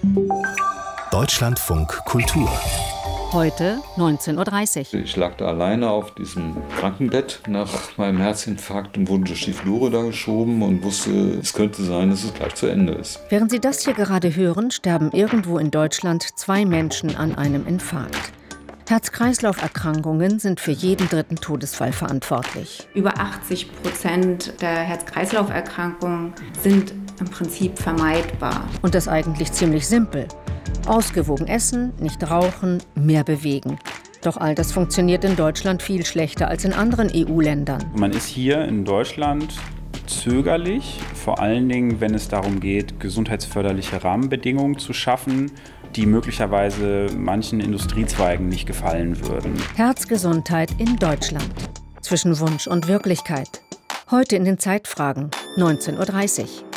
Deutschlandfunk Kultur. Heute 19:30 Uhr. Ich lag da alleine auf diesem Krankenbett nach meinem Herzinfarkt und wurde durch die Flure da geschoben und wusste, es könnte sein, dass es gleich zu Ende ist. Während Sie das hier gerade hören, sterben irgendwo in Deutschland 2 Menschen an einem Infarkt. Herz-Kreislauf-Erkrankungen sind für jeden 3. Todesfall verantwortlich. Über 80% der Herz-Kreislauf-Erkrankungen sind im Prinzip vermeidbar. Und das eigentlich ziemlich simpel. Ausgewogen essen, nicht rauchen, mehr bewegen. Doch all das funktioniert in Deutschland viel schlechter als in anderen EU-Ländern. Man ist hier in Deutschland zögerlich, vor allen Dingen, wenn es darum geht, gesundheitsförderliche Rahmenbedingungen zu schaffen, die möglicherweise manchen Industriezweigen nicht gefallen würden. Herzgesundheit in Deutschland. Zwischen Wunsch und Wirklichkeit. Heute in den Zeitfragen, 19:30 Uhr.